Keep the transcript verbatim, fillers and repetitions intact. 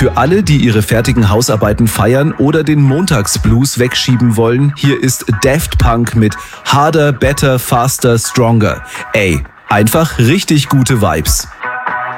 Für alle, die ihre fertigen Hausarbeiten feiern oder den Montagsblues wegschieben wollen, hier ist Daft Punk mit Harder, Better, Faster, Stronger. Ey, einfach richtig gute Vibes.